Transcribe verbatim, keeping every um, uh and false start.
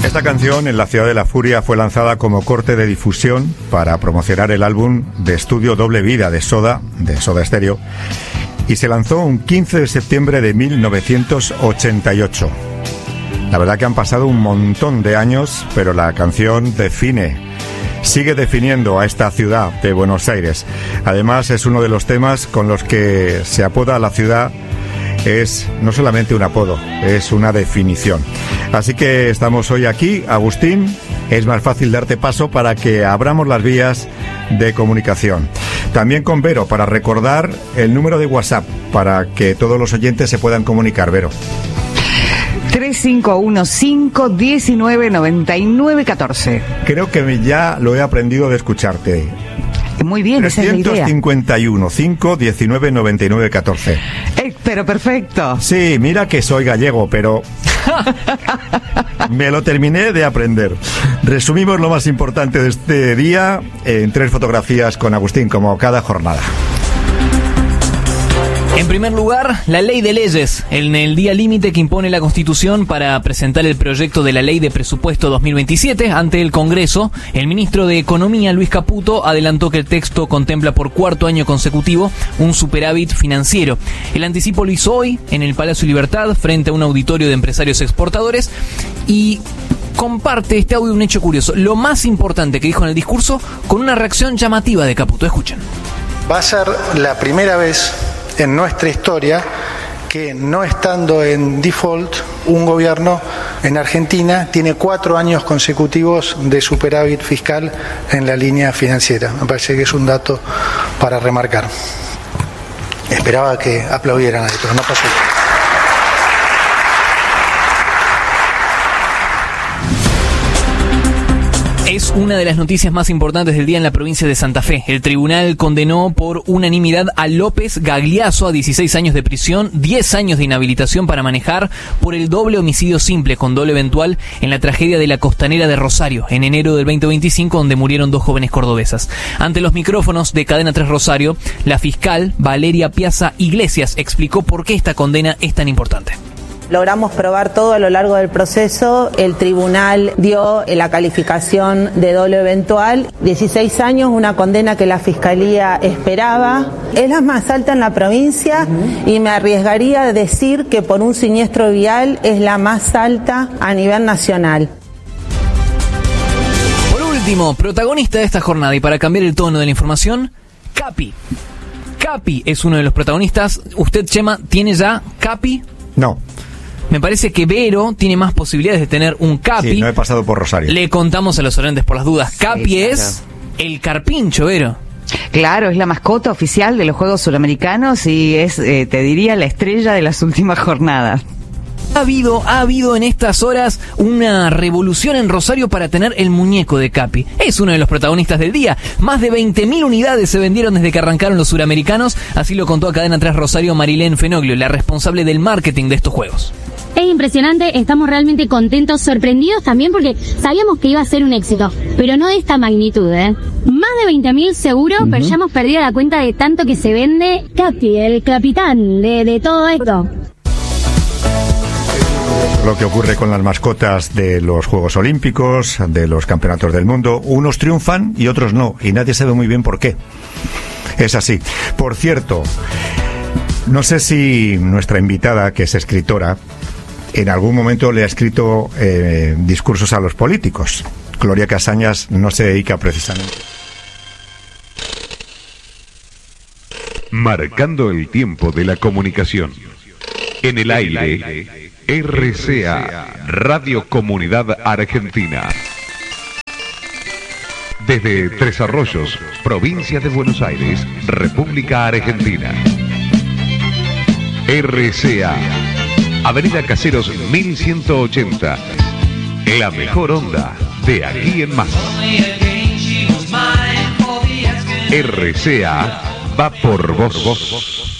Esta canción, En la ciudad de la furia, fue lanzada como corte de difusión para promocionar el álbum de estudio Doble vida de Soda, de Soda Stereo, y se lanzó un quince de septiembre de mil novecientos ochenta y ocho. La verdad que han pasado un montón de años, pero la canción define, sigue definiendo a esta ciudad de Buenos Aires. Además, es uno de los temas con los que se apoda a la ciudad. Es no solamente un apodo, es una definición. Así que estamos hoy aquí, Agustín. Es más fácil darte paso para que abramos las vías de comunicación. También con Vero, para recordar el número de WhatsApp, para que todos los oyentes se puedan comunicar. Vero. tres cinco uno cinco, uno nueve, nueve nueve, uno cuatro. Creo que ya lo he aprendido de escucharte. Muy bien, esa es la idea. trescientos cincuenta y uno, cinco, diecinueve, noventa y nueve, catorce. Eh, pero perfecto. Sí, mira que soy gallego, pero me lo terminé de aprender. Resumimos lo más importante de este día en tres fotografías con Agustín, como cada jornada. En primer lugar, la ley de leyes, en el día límite que impone la Constitución para presentar el proyecto de la Ley de Presupuesto dos mil veintisiete ante el Congreso, el ministro de Economía, Luis Caputo, adelantó que el texto contempla por cuarto año consecutivo un superávit financiero. El anticipo lo hizo hoy en el Palacio Libertad, frente a un auditorio de empresarios exportadores, y comparte este audio un hecho curioso. Lo más importante que dijo en el discurso, con una reacción llamativa de Caputo. Escuchen. Va a ser la primera vez en nuestra historia que, no estando en default, un gobierno en Argentina tiene cuatro años consecutivos de superávit fiscal en la línea financiera. Me parece que es un dato para remarcar. Esperaba que aplaudieran ahí, pero no pasó. Es una de las noticias más importantes del día en la provincia de Santa Fe. El tribunal condenó por unanimidad a López Gagliaso a dieciséis años de prisión, diez años de inhabilitación para manejar por el doble homicidio simple con dolo eventual en la tragedia de la Costanera de Rosario en enero del veinte veinticinco, donde murieron dos jóvenes cordobesas. Ante los micrófonos de Cadena tres Rosario, la fiscal Valeria Piazza Iglesias explicó por qué esta condena es tan importante. Logramos probar todo a lo largo del proceso. El tribunal dio la calificación de dolo eventual. dieciséis años, una condena que la Fiscalía esperaba. Es la más alta en la provincia y me arriesgaría a decir que por un siniestro vial es la más alta a nivel nacional. Por último, protagonista de esta jornada, y para cambiar el tono de la información, Capi. Capi es uno de los protagonistas. ¿Usted, Chema, tiene ya Capi? No. Me parece que Vero tiene más posibilidades de tener un Capi. Sí, no he pasado por Rosario. Le contamos a los oyentes por las dudas. Capi, sí, claro, es el carpincho, Vero. Claro, es la mascota oficial de los Juegos Suramericanos y es, eh, te diría, la estrella de las últimas jornadas. Ha habido, ha habido en estas horas una revolución en Rosario para tener el muñeco de Capi. Es uno de los protagonistas del día. Más de veinte mil unidades se vendieron desde que arrancaron los suramericanos. Así lo contó a Cadena tres Rosario Marilén Fenoglio, la responsable del marketing de estos juegos. Es impresionante, estamos realmente contentos, sorprendidos también porque sabíamos que iba a ser un éxito, pero no de esta magnitud, ¿eh? Más de veinte mil seguro, uh-huh. Pero ya hemos perdido la cuenta de tanto que se vende. Capi, el capitán de, de todo esto. Lo que ocurre con las mascotas de los Juegos Olímpicos, de los Campeonatos del Mundo. Unos triunfan y otros no, y nadie sabe muy bien por qué. Es así. Por cierto, no sé si nuestra invitada, que es escritora, en algún momento le ha escrito eh, discursos a los políticos. Gloria Casañas no se dedica precisamente. Marcando el tiempo de la comunicación. En el aire, R C A, Radio Comunidad Argentina. Desde Tres Arroyos, provincia de Buenos Aires, República Argentina. R C A, Avenida Caseros mil ciento ochenta. La mejor onda de aquí en más. R C A va por vos.